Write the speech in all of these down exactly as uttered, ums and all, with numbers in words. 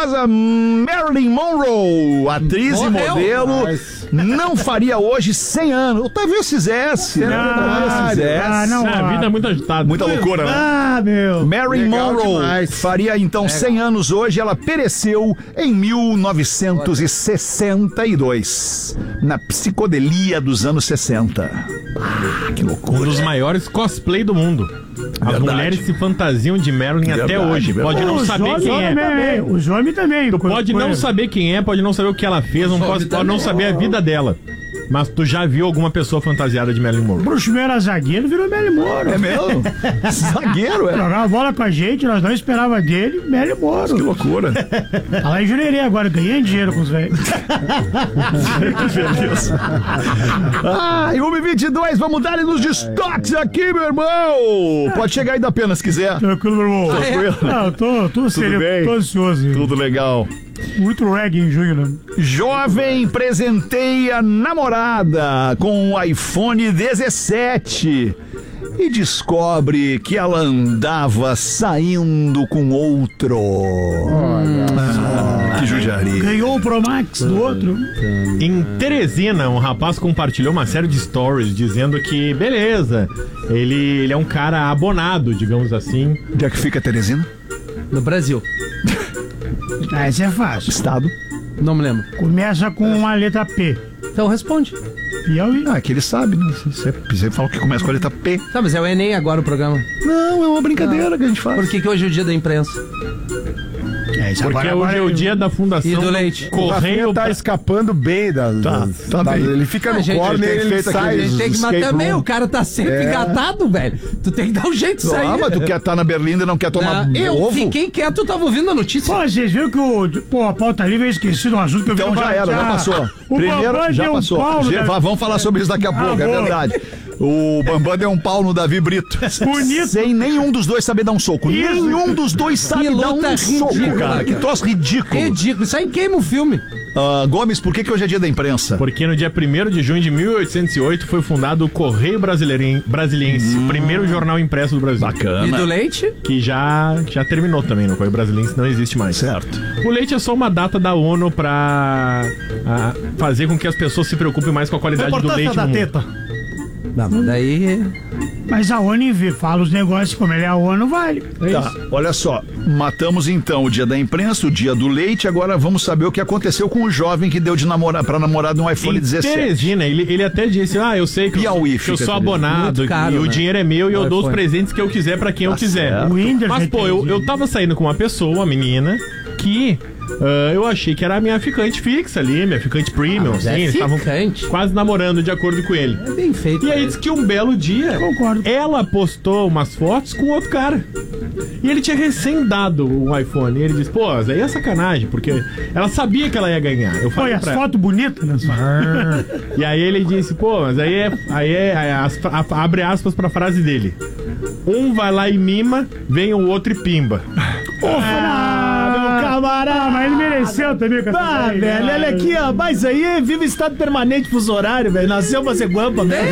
famosa Marilyn Monroe, atriz Morreu. e modelo, Mas... não faria hoje cem anos. Talvez fizesse, né? Ah, fizesse. Ah, não, a vida é muito agitada. Muita loucura, né? Ah, meu. Marilyn Monroe demais. faria então Legal. cem anos hoje. Ela pereceu em mil novecentos e sessenta e dois, na psicodelia dos anos sessenta. Ah, que loucura. Um dos maiores cosplay do mundo. As verdade. mulheres se fantasiam de Marilyn verdade, até hoje. Verdade. Pode não o saber quem é. Também, o Jome também. Tu pode não saber quem é, pode não saber o que ela fez, não pode, pode não saber a vida dela. Mas tu já viu alguma pessoa fantasiada de Marilyn Monroe? Bruxo era zagueiro, virou Marilyn Monroe. É mesmo? Zagueiro, é? Jogava bola com a gente, nós não esperava dele, Marilyn Monroe. Que loucura. Tá lá em Jurerê agora, ganhando dinheiro com os velhos. Ah, e uma e vinte e dois, vamos dar nos destaques aqui, meu irmão. Pode chegar ainda apenas, se quiser. Tranquilo, meu irmão. Tranquilo. Ah, eu tô, tô, serio, bem? tô ansioso. Hein? Tudo legal. Muito reggae em junho, né? Jovem presenteia namorada com o iPhone dezessete e descobre que ela andava saindo com outro. Olha ah, que judiaria. Ganhou o Pro Max do outro. Em Teresina, um rapaz compartilhou uma série de stories dizendo que, beleza, ele, ele é um cara abonado, digamos assim. Onde é que fica Teresina? No Brasil. Ah, esse é fácil. Estado? Não me lembro. Começa com uma letra P. Então responde. Piauí. Ah, é que ele sabe, né? Você, você fala que começa com a letra P. Tá, mas é o Enem agora o programa. Não, é uma brincadeira Não. que a gente faz. Por que, que hoje é o dia da imprensa? É, Porque agora, hoje agora é o dia da fundação e do leite. Correio tá pra... escapando bem das, tá, das, tá das, bem. Ele fica no gente, corner e ele, ele sai. Gente tem que, mas também room. O cara tá sempre é. engatado, velho. Tu tem que dar um jeito de sair. Ah, mas tu quer estar na Berlinda e não quer tomar não, eu ovo? Eu fiquei quieto, tu tava ouvindo a notícia. Pô, vocês viram que o... Pô, a pauta livre, eu esqueci de um assunto que eu vi. Então já era, já passou. O Primeiro, já passou. Um já, vamos falar sobre isso daqui a ah, pouco, boa. é verdade. O Bambam deu um pau no Davi Brito. Bonito. Sem nenhum dos dois saber dar um soco. Isso. Nenhum dos dois sabe dar um ridícula. soco, cara. Que troço ridículo. Ridículo. Isso aí queima o filme. Uh, Gomes, por que, que hoje é dia da imprensa? Porque no dia primeiro de junho de mil oitocentos e oito foi fundado o Correio Brasiliense, hum. o primeiro jornal impresso do Brasil. Bacana. E do leite? Que já, já terminou também, no Correio Brasiliense não existe mais. Certo. O leite é só uma data da ONU pra a, fazer com que as pessoas se preocupem mais com a qualidade do leite da no teta. mundo. Não, mas daí... Mas a ONU fala os negócios, como ele é a ONU, vale. É tá, olha só, matamos então o dia da imprensa, o dia do leite, agora vamos saber o que aconteceu com o jovem que deu de namorar pra namorado um iPhone em dezessete. Teresina, ele, ele até disse, ah, eu sei que Piauí, eu, que eu sou abonado caro, e né? o dinheiro é meu e eu o dou iPhone. os presentes que eu quiser pra quem tá eu quiser. Mas, pô, eu, eu tava saindo com uma pessoa, uma menina, que... Uh, eu achei que era a minha ficante fixa ali, minha ficante premium, ah, assim, é eles estavam quase namorando de acordo com ele. É bem feito. E aí disse que um belo dia, Concordo. ela postou umas fotos com outro cara. E ele tinha recém dado o iPhone. E ele disse, pô, aí é sacanagem, porque ela sabia que ela ia ganhar. Eu falei Pô, e as fotos bonitas, né? E aí ele disse, pô, mas aí é, aí é, é as, a, abre aspas pra frase dele. Um vai lá e mima, vem o outro e pimba. Ah, meu camarada, mas ele mereceu também, cara. Ah, velho, olha aqui, ó. Mas aí vive estado permanente fuso horário, velho. Nasceu pra ser guampa, velho.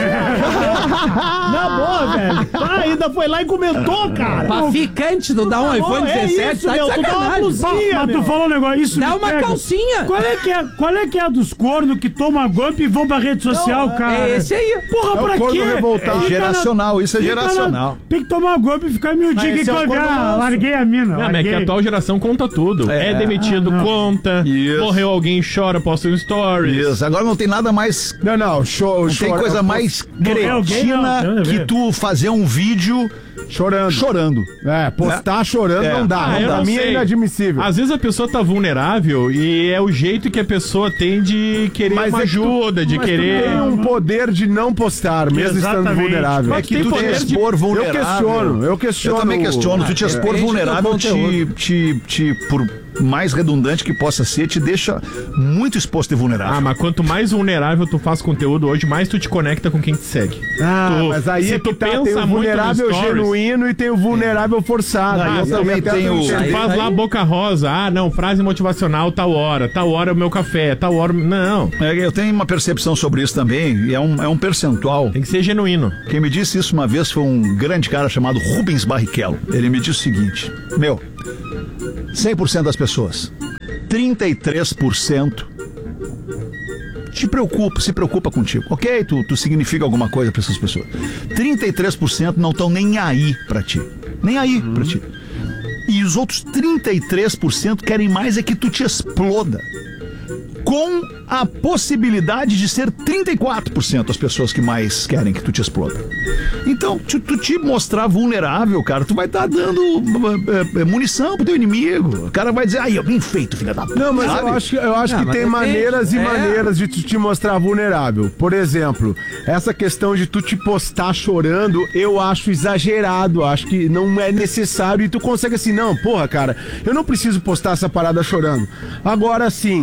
Na boa, velho. Ah, ainda foi lá e comentou, cara. Pra ficante do dar um iPhone dezessete, é isso, tá de meu, sacanagem. Blusinha, mas tu falou um negócio, isso dá uma pega. calcinha. Qual é, que é, qual é que é a dos cornos que tomam guampa e vão pra rede social, não, cara? É esse aí. Porra, é pra o quê? revoltado. É geracional, isso é geracional. Na, tem que tomar guampa e ficar miudinho que é eu já larguei a mina. Não, mas larguei. é que a atual geração conta tudo. É, é demitido, ah, conta. Isso. Morreu alguém, chora, posta um stories. Isso, agora não tem nada mais... Não, não, show, Não tem coisa mais cretina que tu fazer um vídeo chorando. Chorando. É, postar chorando É. não dá. Ah, não eu dá. não A minha é sei. inadmissível. Às vezes a pessoa tá vulnerável e é o jeito que a pessoa tem de querer Mas uma é que tu- ajuda, de mas querer... tu tem um poder de não postar, mesmo estando Exatamente. vulnerável. É que tem tu te poder de- expor vulnerável. Eu questiono, eu questiono. Eu também questiono. Tu te expor Depende do vulnerável te, conteúdo. te, te, por mais redundante que possa ser, te deixa muito exposto e vulnerável. Ah, mas quanto mais vulnerável tu faz conteúdo hoje, mais tu te conecta com quem te segue. Ah, Tu- mas aí se é tu que tá, pensa tem o muito vulnerável nos stories- genuíno e tem o vulnerável forçado. Ah, eu Essa também é a tenho- tenta Tu entender. faz lá boca rosa, ah, não, frase motivacional tal hora, tal hora é o meu café, tal hora... Não, É, eu tenho uma percepção sobre isso também, e é um, é um percentual. tem que ser genuíno. Quem me disse isso uma vez foi um grande cara chamado Rubens Barrichello. Ele me disse o seguinte, meu, cem por cento das pessoas trinta e três por cento te preocupa, se preocupa contigo. Ok? Tu, tu significa alguma coisa para essas pessoas. trinta e três por cento não estão nem aí para ti. Nem aí uhum. para ti. E os outros trinta e três por cento querem mais é que tu te exploda. Com a possibilidade de ser trinta e quatro por cento as pessoas que mais querem que tu te exploda. Então, tu, tu te mostrar vulnerável, cara, tu vai estar tá dando é, é, munição pro teu inimigo. O cara vai dizer, aí, bem feito, filha da puta. Não, mas sabe? eu acho, eu acho não, que tem maneiras e é. maneiras de tu te mostrar vulnerável. Por exemplo, essa questão de tu te postar chorando, eu acho exagerado. Acho que não é necessário e tu consegue assim, não, porra, cara, eu não preciso postar essa parada chorando. Agora, sim,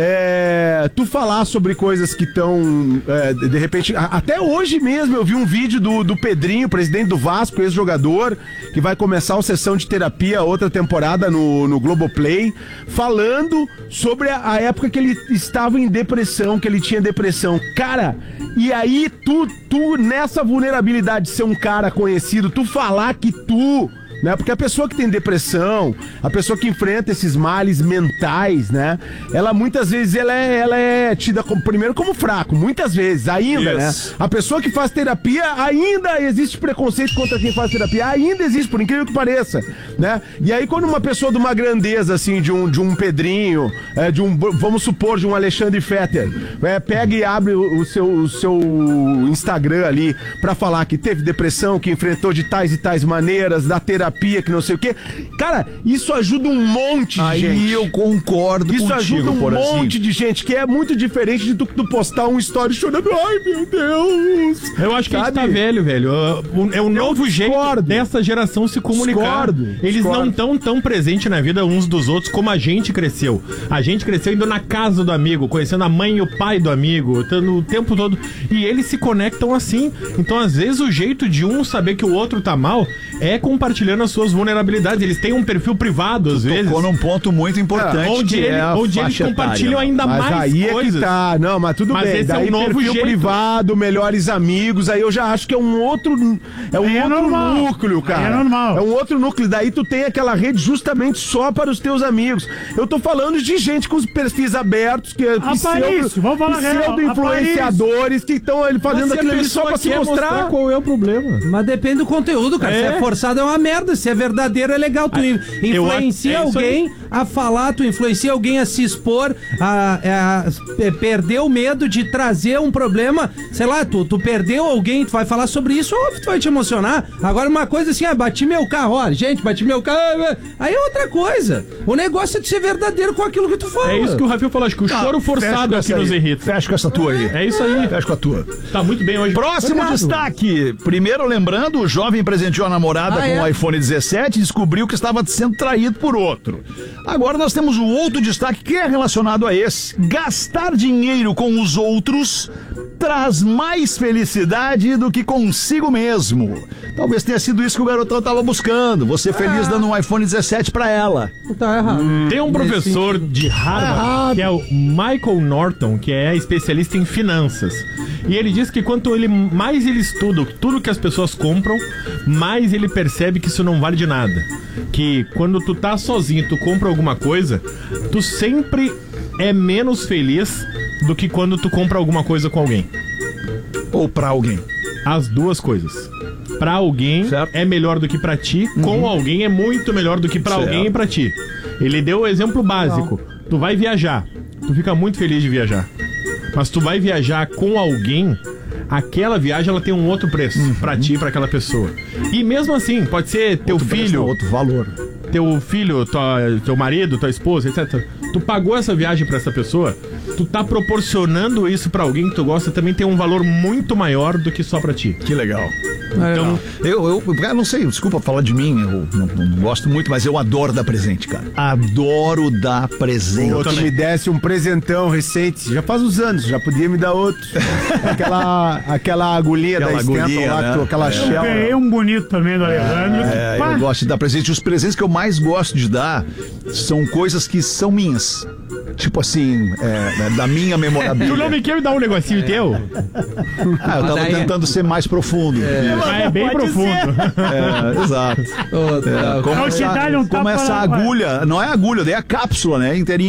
é, tu falar sobre coisas que estão, é, de repente, até hoje mesmo eu vi um vídeo do, do Pedrinho, presidente do Vasco, ex-jogador, que vai começar a sessão de terapia, outra temporada no, no Globoplay, falando sobre a, a época que ele estava em depressão, que ele tinha depressão. Cara, e aí tu, tu nessa vulnerabilidade de ser um cara conhecido, tu falar que tu... Né? Porque a pessoa que tem depressão, a pessoa que enfrenta esses males mentais, né? Ela muitas vezes ela é, ela é tida como, primeiro como fraco, muitas vezes, ainda, yes. né? A pessoa que faz terapia, ainda existe preconceito contra quem faz terapia, ainda existe, por incrível que pareça, né? E aí quando uma pessoa de uma grandeza, assim, de um, de um Pedrinho, é, de um, vamos supor, de um Alexandre Fetter, é, pega e abre o, o, seu, o seu Instagram ali pra falar que teve depressão, que enfrentou de tais e tais maneiras, da terapia, que não sei o quê. Cara, isso ajuda um monte de Aí gente. Aí eu concordo isso contigo, ajuda um Porazinho. monte de gente, que é muito diferente de tu, tu postar um story chorando. Ai, meu Deus! Eu acho que Sabe? a gente tá velho, velho. É um novo jeito dessa geração se comunicar. Discordo, Eles discordo. não estão tão presentes na vida uns dos outros como a gente cresceu. A gente cresceu indo na casa do amigo, conhecendo a mãe e o pai do amigo, o tempo todo. E eles se conectam assim. Então, às vezes, o jeito de um saber que o outro tá mal é compartilhando as suas vulnerabilidades. Eles têm um perfil privado, às tu vezes. Tocou num ponto muito importante, onde que ele, é onde eles compartilham etária. ainda mas mais aí coisas. É que tá. Não, mas tudo mas bem. Esse Daí é um novo perfil jeito. privado, melhores amigos, aí eu já acho que é um outro é um é outro normal. núcleo, cara. É normal. É um outro núcleo. Daí tu tem aquela rede justamente só para os teus amigos. Eu tô falando de gente com os perfis abertos, que Aparício, vamos falar real. influenciadores que estão fazendo aquilo ali só pra se mostrar. mostrar qual é o problema. Mas depende do conteúdo, cara. É. Se é forçado é uma merda. Se é verdadeiro é legal. Tu influencia é alguém a falar, tu influencia alguém a se expor, a, a, a perder o medo de trazer um problema. Sei lá, tu, tu perdeu alguém, tu vai falar sobre isso, óbvio, tu vai te emocionar. Agora uma coisa assim, ah, bati meu carro, olha, gente, bati meu carro. Aí é outra coisa. O negócio é de ser verdadeiro com aquilo que tu fala. É isso que o Rafael falou, acho que o Tá, choro forçado é o que nos irrita. Fecha com essa tua aí. É isso aí. Fecha com a tua. Tá muito bem hoje. Próximo Obrigado. destaque. Primeiro, lembrando, o jovem presenteou a namorada Ah, com é? o iPhone dezessete e descobriu que estava sendo traído por outro. Agora nós temos o outro destaque que é relacionado a esse. Gastar dinheiro com os outros traz mais felicidade do que consigo mesmo. Talvez tenha sido isso que o garotão estava buscando. Você feliz dando um iPhone dezessete pra ela. Tá errado. Tem um professor de Harvard, que é o Michael Norton, que é especialista em finanças. E ele diz que quanto ele mais ele estuda tudo que as pessoas compram, mais ele percebe que isso não vale de nada. Que quando tu tá sozinho, tu compra alguma coisa, tu sempre é menos feliz do que quando tu compra alguma coisa com alguém. Ou pra alguém. As duas coisas. Pra alguém certo. é melhor do que pra ti, Uhum. com alguém é muito melhor do que pra Certo. alguém e pra ti. Ele deu o exemplo básico. Tu vai viajar, tu fica muito feliz de viajar. Mas tu vai viajar com alguém, aquela viagem ela tem um outro preço uhum. pra ti e pra aquela pessoa. E mesmo assim, pode ser teu outro filho, preço, não, outro valor. Teu filho, tua, teu marido, tua esposa, etcétera. Tu pagou essa viagem pra essa pessoa, tu tá proporcionando isso pra alguém que tu gosta, também tem um valor muito maior do que só pra ti. Que legal. Então, Eu, eu, eu não sei, desculpa falar de mim, eu não, não gosto muito, mas eu adoro dar presente, cara. Adoro dar presente. Outro me desse um presentão recente, já faz uns anos, já podia me dar outro. aquela, aquela agulhinha Aquela da Stanton agulhinha, lá, né? que tu- aquela É. shell. Ganhei um bonito também do Alejandro. É, Pá, eu gosto de dar presente. Os presentes que eu mais gosto de dar são coisas que são minhas. Tipo assim, é, da minha tu não memorabilia. me quer me dar um negocinho teu? Ah, eu tava Daí é- tentando ser mais profundo. É, Mas é bem Pode profundo. exato. Ô, tá. Como Não te essa, dá-lhe um como tapa essa na- agulha, não é agulha, daí é a cápsula, né? Inteirinha.